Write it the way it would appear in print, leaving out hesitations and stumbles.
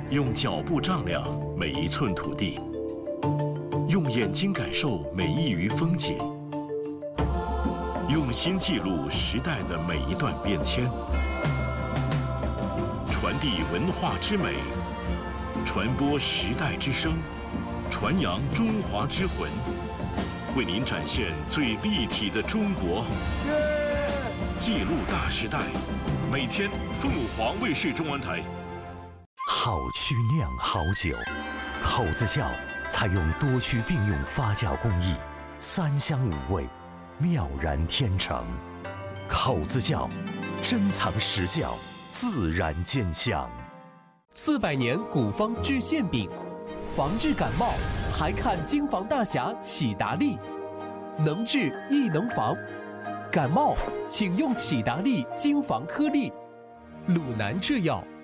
用脚步丈量每一寸土地，用眼睛感受每一隅风景，用心记录时代的每一段变迁，传递文化之美，传播时代之声，传扬中华之魂，为您展现最立体的中国。记录大时代，每天凤凰卫视中文台。 好曲酿好酒，口子窖采用多区并用发酵工艺，3香5味，妙然天成。口子窖，珍藏实窖，自然见香。 400年古方治馅饼，防治感冒还看京房大侠启达利，能治亦能防。感冒请用启达利京房颗粒，鲁南制药。